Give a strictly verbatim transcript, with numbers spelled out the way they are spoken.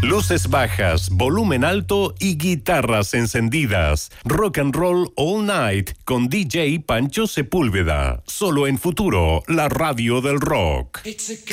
Luces bajas, volumen alto y guitarras encendidas. Rock and Roll All Night con D J Pancho Sepúlveda. Solo en Futuro, la radio del rock. It's a